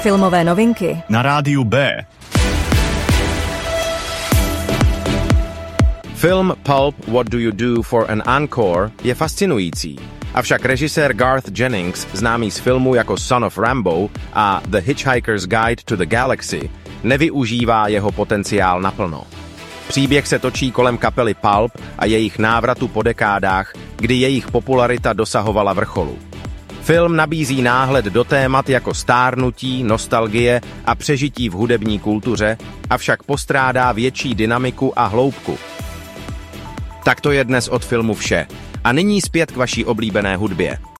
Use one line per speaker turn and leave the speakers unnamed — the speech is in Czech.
Filmové novinky
na rádiu B.
Film Pulp What Do You Do for an Encore je fascinující, avšak režisér Garth Jennings, známý z filmů jako Son of Rambo a The Hitchhiker's Guide to the Galaxy, nevyužívá jeho potenciál naplno. Příběh se točí kolem kapely Pulp a jejich návratu po dekádách, kdy jejich popularita dosahovala vrcholu. Film nabízí náhled do témat jako stárnutí, nostalgie a přežití v hudební kultuře, avšak postrádá větší dynamiku a hloubku. Tak to je dnes od filmu vše. A nyní zpět k vaší oblíbené hudbě.